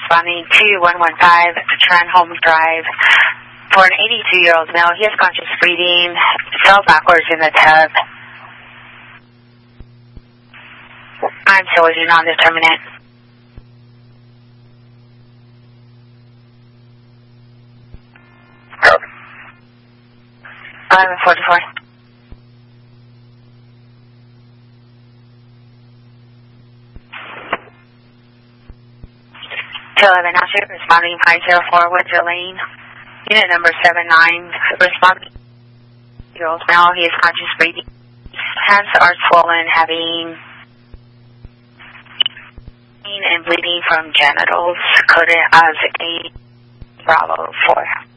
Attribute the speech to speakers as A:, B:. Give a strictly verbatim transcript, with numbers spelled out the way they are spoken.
A: responding to one one five Tranholm Drive. For an eighty-two-year-old male, he has conscious breathing, fell backwards in the tub. I'm still waiting on determinant. eleven forty-four. two eleven Osher, responding five zero four Windsor Lane. Unit number seven nine, responding year-old male, he is conscious breathing. Hands are swollen, having pain and bleeding from genitals, coded as a Bravo four.